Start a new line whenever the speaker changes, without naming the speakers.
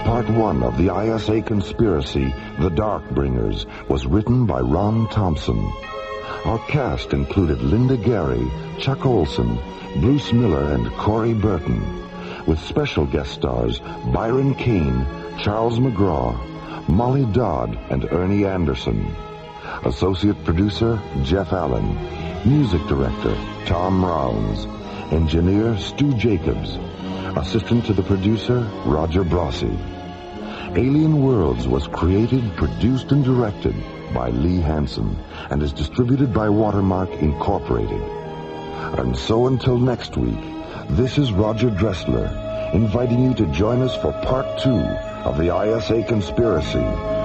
Part 1 of the ISA Conspiracy, The Darkbringers, was written by Ron Thompson. Our cast included Linda Gary, Chuck Olson, Bruce Miller, and Corey Burton, with special guest stars Byron Kane, Charles McGraw, Molly Dodd, and Ernie Anderson. Associate producer Jeff Allen. Music director Tom Rounds. Engineer Stu Jacobs. Assistant to the producer Roger Brossi. Alien Worlds was created, produced, and directed by Lee Hansen and is distributed by Watermark Incorporated. And so until next week, this is Roger Dressler, inviting you to join us for Part 2 of the ISA Conspiracy.